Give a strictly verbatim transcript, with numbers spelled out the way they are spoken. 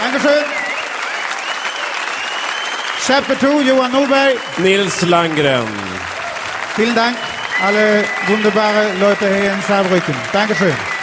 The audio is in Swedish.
Dankeschön. Chapter two, Johan Norberg. Nils Landgren. Vielen Dank, alle wunderbare Leute hier in Saarbrücken. Dankeschön.